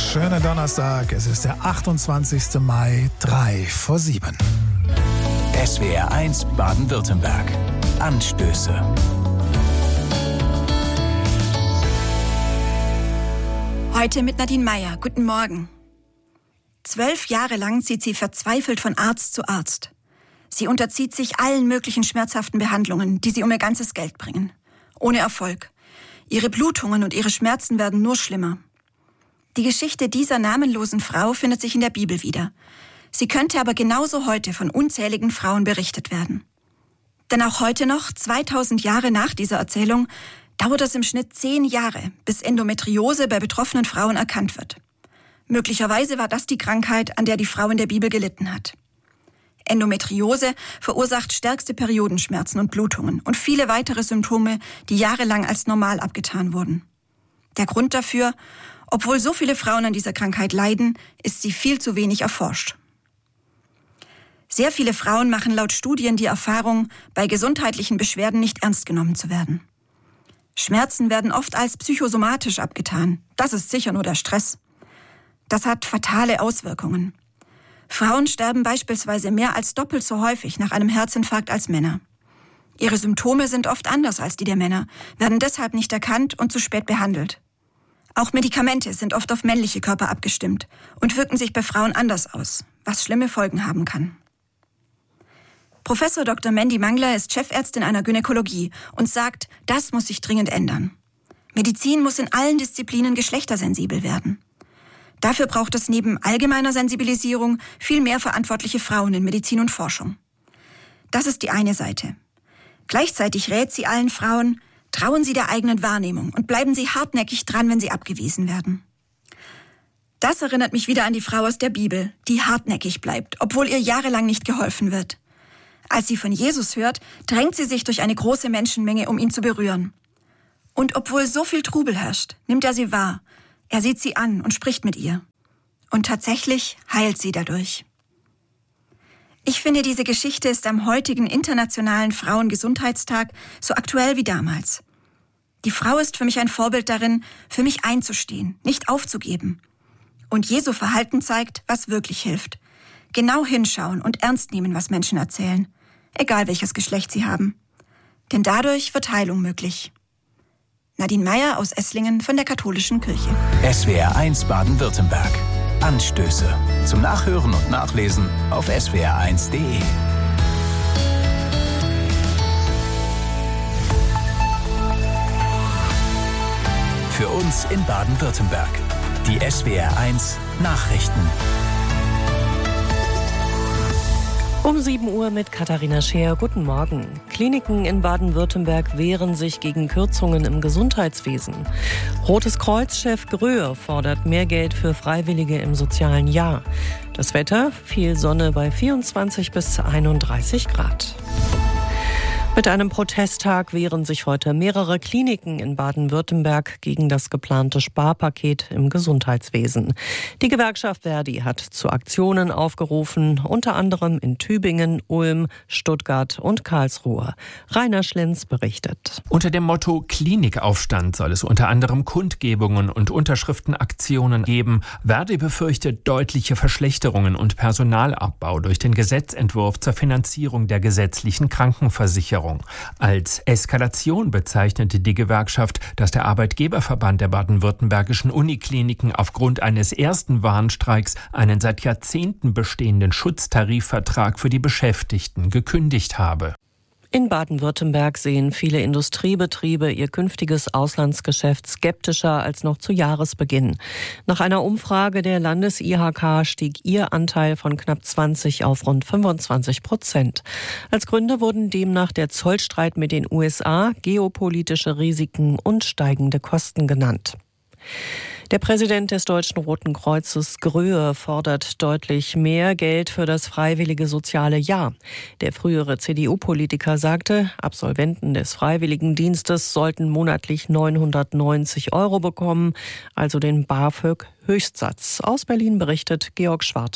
schönen Donnerstag. Es ist der 28. Mai, 6:03. SWR 1 Baden-Württemberg. Anstöße. Heute mit Nadine Meyer. Guten Morgen. 12 Jahre lang zieht sie verzweifelt von Arzt zu Arzt. Sie unterzieht sich allen möglichen schmerzhaften Behandlungen, die sie um ihr ganzes Geld bringen. Ohne Erfolg. Ihre Blutungen und ihre Schmerzen werden nur schlimmer. Die Geschichte dieser namenlosen Frau findet sich in der Bibel wieder. Sie könnte aber genauso heute von unzähligen Frauen berichtet werden. Denn auch heute noch, 2000 Jahre nach dieser Erzählung, dauert es im Schnitt 10 Jahre, bis Endometriose bei betroffenen Frauen erkannt wird. Möglicherweise war das die Krankheit, an der die Frau in der Bibel gelitten hat. Endometriose verursacht stärkste Periodenschmerzen und Blutungen und viele weitere Symptome, die jahrelang als normal abgetan wurden. Der Grund dafür: obwohl so viele Frauen an dieser Krankheit leiden, ist sie viel zu wenig erforscht. Sehr viele Frauen machen laut Studien die Erfahrung, bei gesundheitlichen Beschwerden nicht ernst genommen zu werden. Schmerzen werden oft als psychosomatisch abgetan. Das ist sicher nur der Stress. Das hat fatale Auswirkungen. Frauen sterben beispielsweise mehr als doppelt so häufig nach einem Herzinfarkt als Männer. Ihre Symptome sind oft anders als die der Männer, werden deshalb nicht erkannt und zu spät behandelt. Auch Medikamente sind oft auf männliche Körper abgestimmt und wirken sich bei Frauen anders aus, was schlimme Folgen haben kann. Professor Dr. Mandy Mangler ist Chefärztin einer Gynäkologie und sagt, das muss sich dringend ändern. Medizin muss in allen Disziplinen geschlechtersensibel werden. Dafür braucht es neben allgemeiner Sensibilisierung viel mehr verantwortliche Frauen in Medizin und Forschung. Das ist die eine Seite. Gleichzeitig rät sie allen Frauen, trauen Sie der eigenen Wahrnehmung und bleiben Sie hartnäckig dran, wenn Sie abgewiesen werden. Das erinnert mich wieder an die Frau aus der Bibel, die hartnäckig bleibt, obwohl ihr jahrelang nicht geholfen wird. Als sie von Jesus hört, drängt sie sich durch eine große Menschenmenge, um ihn zu berühren. Und obwohl so viel Trubel herrscht, nimmt er sie wahr. Er sieht sie an und spricht mit ihr. Und tatsächlich heilt sie dadurch. Ich finde, diese Geschichte ist am heutigen Internationalen Frauengesundheitstag so aktuell wie damals. Die Frau ist für mich ein Vorbild darin, für mich einzustehen, nicht aufzugeben. Und Jesu Verhalten zeigt, was wirklich hilft. Genau hinschauen und ernst nehmen, was Menschen erzählen, egal welches Geschlecht sie haben. Denn dadurch wird Heilung möglich. Nadine Meyer aus Esslingen von der Katholischen Kirche. SWR 1 Baden-Württemberg. Anstöße. Zum Nachhören und Nachlesen auf swr1.de. Für uns in Baden-Württemberg. Die SWR 1 Nachrichten. Um 7 Uhr mit Katharina Scheer. Guten Morgen. Kliniken in Baden-Württemberg wehren sich gegen Kürzungen im Gesundheitswesen. Rotes Kreuz-Chef Gröhe fordert mehr Geld für Freiwillige im sozialen Jahr. Das Wetter: viel Sonne bei 24 bis 31 Grad. Mit einem Protesttag wehren sich heute mehrere Kliniken in Baden-Württemberg gegen das geplante Sparpaket im Gesundheitswesen. Die Gewerkschaft ver.di hat zu Aktionen aufgerufen, unter anderem in Tübingen, Ulm, Stuttgart und Karlsruhe. Rainer Schlenz berichtet. Unter dem Motto Klinikaufstand soll es unter anderem Kundgebungen und Unterschriftenaktionen geben. ver.di befürchtet deutliche Verschlechterungen und Personalabbau durch den Gesetzentwurf zur Finanzierung der gesetzlichen Krankenversicherung. Als Eskalation bezeichnete die Gewerkschaft, dass der Arbeitgeberverband der baden-württembergischen Unikliniken aufgrund eines ersten Warnstreiks einen seit Jahrzehnten bestehenden Schutztarifvertrag für die Beschäftigten gekündigt habe. In Baden-Württemberg sehen viele Industriebetriebe ihr künftiges Auslandsgeschäft skeptischer als noch zu Jahresbeginn. Nach einer Umfrage der Landes-IHK stieg ihr Anteil von knapp 20 auf rund 25%. Als Gründe wurden demnach der Zollstreit mit den USA, geopolitische Risiken und steigende Kosten genannt. Der Präsident des Deutschen Roten Kreuzes Gröhe fordert deutlich mehr Geld für das freiwillige soziale Jahr. Der frühere CDU-Politiker sagte, Absolventen des Freiwilligendienstes sollten monatlich 990 € bekommen, also den BAföG-Höchstsatz. Aus Berlin berichtet Georg Schwarte.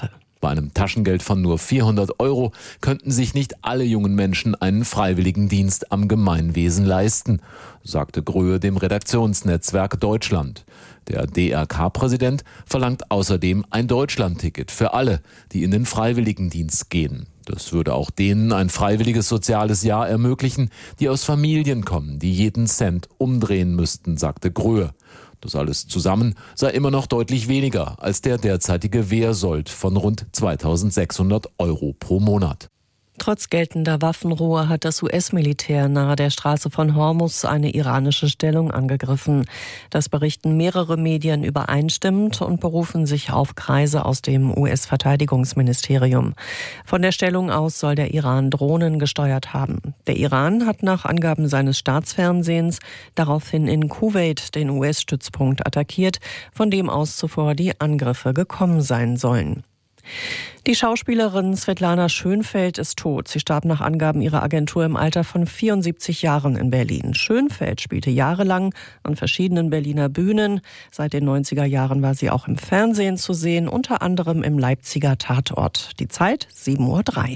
Bei einem Taschengeld von nur 400 € könnten sich nicht alle jungen Menschen einen Freiwilligendienst am Gemeinwesen leisten, sagte Gröhe dem Redaktionsnetzwerk Deutschland. Der DRK-Präsident verlangt außerdem ein Deutschlandticket für alle, die in den Freiwilligendienst gehen. Das würde auch denen ein freiwilliges soziales Jahr ermöglichen, die aus Familien kommen, die jeden Cent umdrehen müssten, sagte Gröhe. Das alles zusammen sei immer noch deutlich weniger als der derzeitige Wehrsold von rund 2.600 € pro Monat. Trotz geltender Waffenruhe hat das US-Militär nahe der Straße von Hormuz eine iranische Stellung angegriffen. Das berichten mehrere Medien übereinstimmend und berufen sich auf Kreise aus dem US-Verteidigungsministerium. Von der Stellung aus soll der Iran Drohnen gesteuert haben. Der Iran hat nach Angaben seines Staatsfernsehens daraufhin in Kuwait den US-Stützpunkt attackiert, von dem aus zuvor die Angriffe gekommen sein sollen. Die Schauspielerin Svetlana Schönfeld ist tot. Sie starb nach Angaben ihrer Agentur im Alter von 74 Jahren in Berlin. Schönfeld spielte jahrelang an verschiedenen Berliner Bühnen. Seit den 90er Jahren war sie auch im Fernsehen zu sehen, unter anderem im Leipziger Tatort. Die Zeit 7:03 Uhr.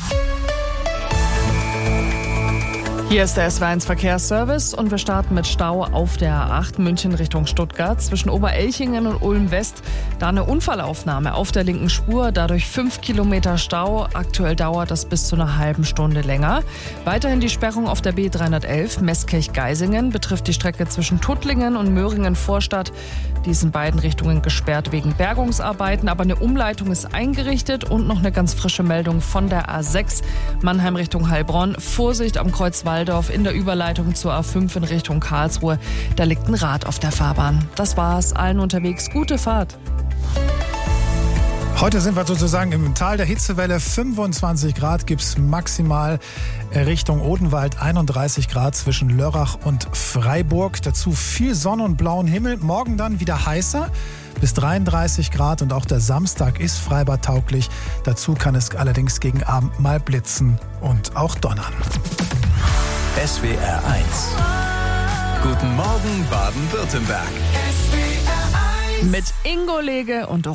Hier ist der SW1 Verkehrsservice und wir starten mit Stau auf der A8 München Richtung Stuttgart zwischen Oberelchingen und Ulm-West. Da eine Unfallaufnahme auf der linken Spur, dadurch 5 Kilometer Stau. Aktuell dauert das bis zu einer halben Stunde länger. Weiterhin die Sperrung auf der B311 Meßkirch-Geisingen betrifft die Strecke zwischen Tuttlingen und Möhringen-Vorstadt. Die ist in beiden Richtungen gesperrt wegen Bergungsarbeiten, aber eine Umleitung ist eingerichtet und noch eine ganz frische Meldung von der A6 Mannheim Richtung Heilbronn. Vorsicht am Kreuz Walldorf in der Überleitung zur A5 in Richtung Karlsruhe. Da liegt ein Rad auf der Fahrbahn. Das war's. Allen unterwegs gute Fahrt. Heute sind wir sozusagen im Tal der Hitzewelle. 25 Grad gibt's maximal Richtung Odenwald, 31 Grad zwischen Lörrach und Freiburg. Dazu viel Sonne und blauen Himmel. Morgen dann wieder heißer, bis 33 Grad. Und auch der Samstag ist freibadtauglich. Dazu kann es allerdings gegen Abend mal blitzen und auch donnern. SWR 1. Guten Morgen Baden-Württemberg. Mit Ingo Lege und